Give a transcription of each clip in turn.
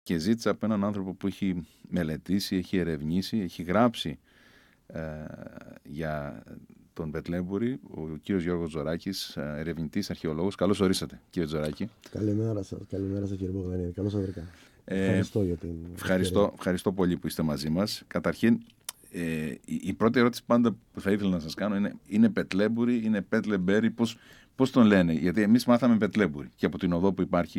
και ζήτησα από έναν άνθρωπο που έχει μελετήσει, έχει ερευνήσει, έχει γράψει για τον Πετλέμπουρη, ο κύριος Γιώργος Τζοράκης, ερευνητής, αρχαιολόγος. Καλώς ορίσατε, κύριε Τζοράκη. Καλημέρα σας κύριε Μπογδανίδη. Καλώς σας βρήκα. Ευχαριστώ για την ευχαριστώ πολύ που είστε μαζί μας. Καταρχήν, η πρώτη ερώτηση πάντα που θα ήθελα να σας κάνω είναι Πετλέμπουρη, είναι Πετλεμπέρι, πώς τον λένε? Γιατί εμείς μάθαμε Πετλέμπουρη και από την οδό που υπάρχει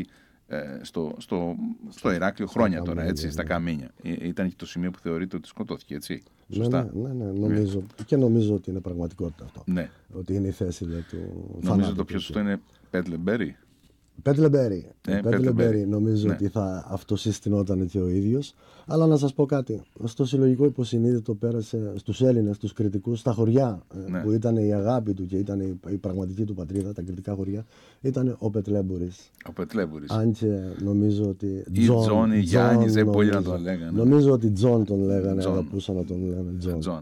στο Ηράκλειο χρόνια τώρα, έτσι, στα Καμίνια. Ήταν και το σημείο που θεωρείται ότι σκοτώθηκε, έτσι. Σωστά. Ναι, νομίζω ότι είναι πραγματικότητα αυτό. Ναι. Ότι είναι η θέση του θανάτου. Νομίζω το πιο σωστό είναι Πετλεμπέρι. Πετλεμπέρι, νομίζω ότι θα αυτοσυστηνόταν και ο ίδιος. Αλλά να σας πω κάτι. Στο συλλογικό υποσυνείδητο πέρασε στους Έλληνες, τους κριτικούς, στα χωριά που ήταν η αγάπη του και ήταν η πραγματική του πατρίδα, τα κριτικά χωριά, ήταν ο Πετλέμπουρης. Αν και νομίζω ότι. Ή Τζον ή Γιάννης, δεν μπορεί να τον λέγανε. Νομίζω ότι Τζον τον λέγανε, αγαπούσαν να τον λένε Τζον.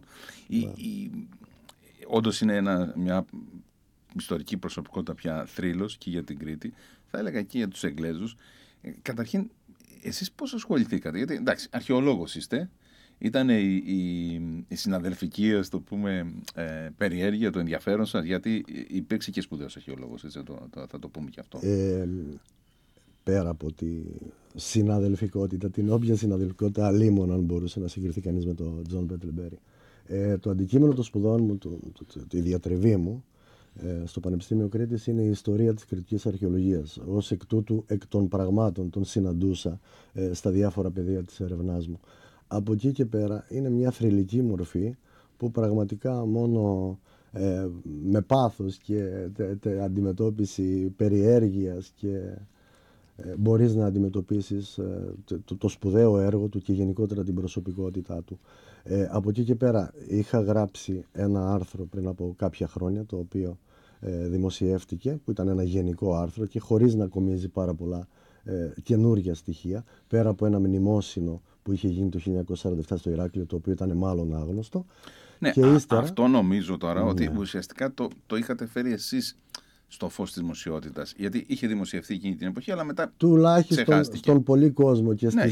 Όντως είναι μια ιστορική προσωπικότητα πια θρύλος και για την Κρήτη. Θα έλεγα και για τους Εγγλέζους. Καταρχήν, εσείς πώς ασχοληθήκατε? Γιατί εντάξει, αρχαιολόγος είστε. Ήταν η συναδελφική, ας το πούμε, περιέργεια, το ενδιαφέρον σας, γιατί υπήρξε και σπουδαίος αρχαιολόγος, έτσι, θα το πούμε και αυτό. Πέρα από τη συναδελφικότητα, την όποια συναδελφικότητα αλίμων, αν μπορούσε να συγκριθεί κανείς με τον Τζον Πετλεμπέρι. Το αντικείμενο των σπουδών μου, τη διατριβή μου, στο Πανεπιστήμιο Κρήτης είναι η ιστορία της κρητικής αρχαιολογίας. Ως εκ τούτου, εκ των πραγμάτων τον συναντούσα στα διάφορα πεδία της ερευνάς μου. Από εκεί και πέρα είναι μια θρυλική μορφή που πραγματικά μόνο με πάθος και αντιμετώπιση περιέργειας και μπορείς να αντιμετωπίσεις το σπουδαίο έργο του και γενικότερα την προσωπικότητά του. Από εκεί και πέρα είχα γράψει ένα άρθρο πριν από κάποια χρόνια, το οποίο δημοσιεύτηκε, που ήταν ένα γενικό άρθρο και χωρίς να κομίζει πάρα πολλά καινούργια στοιχεία, πέρα από ένα μνημόσυνο που είχε γίνει το 1947 στο Ηράκλειο, το οποίο ήταν μάλλον άγνωστο. Ναι, και ύστερα, αυτό νομίζω τώρα, ότι ουσιαστικά το είχατε φέρει εσείς στο φως της δημοσιότητας, γιατί είχε δημοσιευθεί εκείνη την εποχή, αλλά μετά τουλάχιστον στον πολύ κόσμο και στις